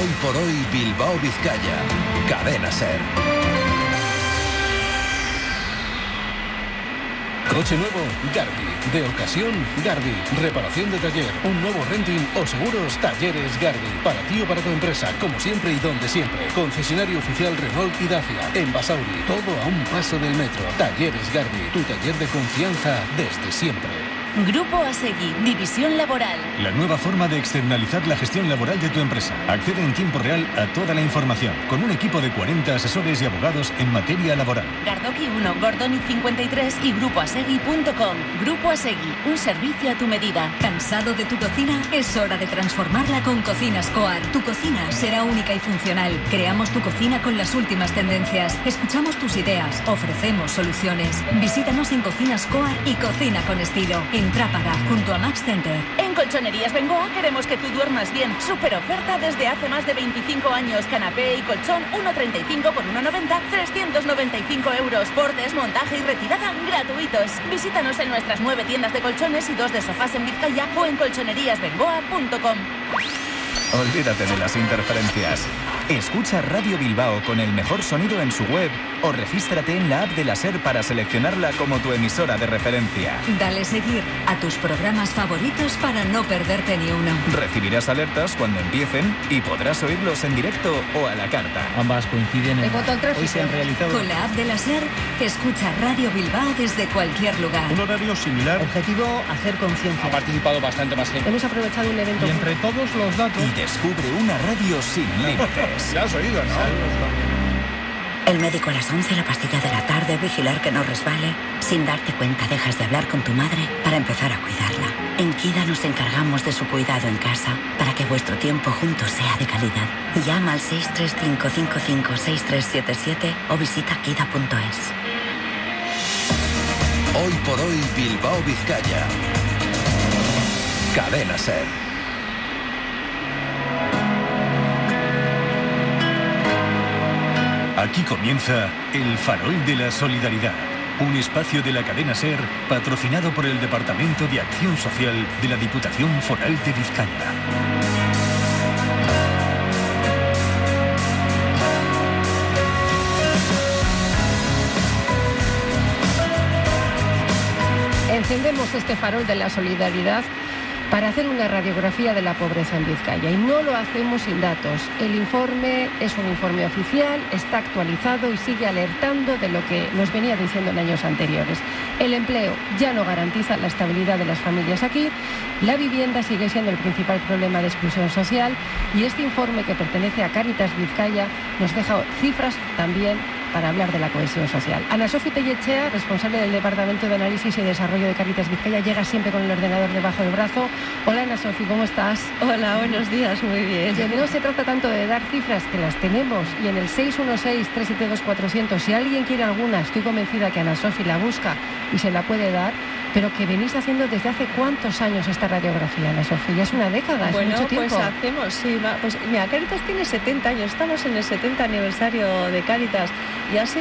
Hoy por hoy Bilbao Vizcaya. Cadena SER. Coche nuevo, Garbi. De ocasión, Garbi. Reparación de taller, un nuevo renting o seguros, Talleres Garbi. Para ti o para tu empresa, como siempre y donde siempre. Concesionario oficial Renault y Dacia. En Basauri, todo a un paso del metro. Talleres Garbi, tu taller de confianza desde siempre. Grupo Asegui, División Laboral. La nueva forma de externalizar la gestión laboral de tu empresa. Accede en tiempo real a toda la información, con un equipo de 40 asesores y abogados en materia laboral. Gardoki 1, Gordoni 53 y grupoasegui.com. Grupo Asegui, un servicio a tu medida. ¿Cansado de tu cocina? Es hora de transformarla con Cocinas Coar. Tu cocina será única y funcional. Creamos tu cocina con las últimas tendencias. Escuchamos tus ideas, ofrecemos soluciones. Visítanos en Cocinas Coar y cocina con estilo. En Trápaga, junto a Max Center. En Colchonerías Bengoa queremos que tú duermas bien. Super oferta desde hace más de 25 años. Canapé y colchón 1,35 por 1,90, 395 euros. Por desmontaje y retirada gratuitos. Visítanos en nuestras 9 tiendas de colchones y 2 de sofás en Vizcaya o en colchoneríasbengoa.com. Olvídate de las interferencias. Escucha Radio Bilbao con el mejor sonido en su web o regístrate en la app de la SER para seleccionarla como tu emisora de referencia. Dale seguir a tus programas favoritos para no perderte ni uno. Recibirás alertas cuando empiecen y podrás oírlos en directo o a la carta. Ambas coinciden en hoy se han realizado. Con la app de la SER, escucha Radio Bilbao desde cualquier lugar. Un horario similar. Objetivo, hacer conciencia. Ha participado bastante más gente. Hemos aprovechado un evento. Y entre todos los datos. Y descubre una radio sin límites. Ya has oído, ¿no? El médico a las 11, la pastilla de la tarde, vigilar que no resbale. Sin darte cuenta dejas de hablar con tu madre para empezar a cuidarla. En Kida nos encargamos de su cuidado en casa para que vuestro tiempo juntos sea de calidad. Llama al 635556377 o visita kida.es. Hoy por hoy Bilbao Vizcaya. Cadena SER. Aquí comienza El Farol de la Solidaridad, un espacio de la cadena SER patrocinado por el Departamento de Acción Social de la Diputación Foral de Vizcaya. Encendemos este farol de la solidaridad para hacer una radiografía de la pobreza en Vizcaya. Y no lo hacemos sin datos. El informe es un informe oficial, está actualizado y sigue alertando de lo que nos venía diciendo en años anteriores. El empleo ya no garantiza la estabilidad de las familias aquí, la vivienda sigue siendo el principal problema de exclusión social y este informe, que pertenece a Cáritas Vizcaya, nos deja cifras también para hablar de la cohesión social. Ana Sofi Tellechea, responsable del Departamento de Análisis y Desarrollo de Cáritas Vizcaya, llega siempre con el ordenador debajo del brazo. Hola Ana Sofi, ¿cómo estás? Hola, buenos días, muy bien. Que no se trata tanto de dar cifras, que las tenemos, y en el 616-372-400, si alguien quiere alguna, estoy convencida que Ana Sofi la busca y se la puede dar, pero que venís haciendo desde hace ¿cuántos años esta radiografía, Ana Sofía? Ya es una década, es mucho tiempo. Pues hacemos, sí, pues mira, Cáritas tiene 70 años, estamos en el 70 aniversario de Cáritas y así